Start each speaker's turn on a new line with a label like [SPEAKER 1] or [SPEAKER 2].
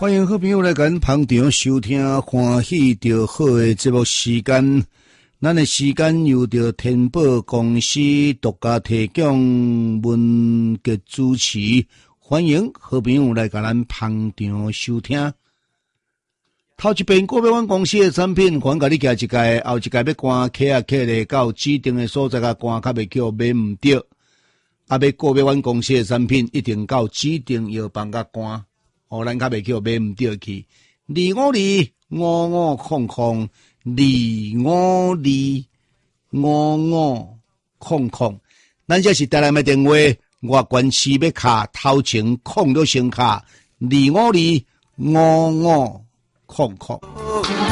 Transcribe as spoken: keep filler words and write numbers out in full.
[SPEAKER 1] 欢迎好朋友来跟捧场收听欢喜就好的节目时间。咱的时间由着天宝公司独家提供文节主持，欢迎好朋友来跟咱捧场收听。头一遍个别阮公司的产品，还甲你寄一届，后一届要关客啊客咧到指定的所在甲关较袂叫买毋着。啊，要个别阮公司的产品，一定到指定药房甲关。互咱较袂叫买毋着去，二五二五五空空，二五二五五空空，咱这是台南的电话，外关市要卡头前空了先卡，二五二五五空空。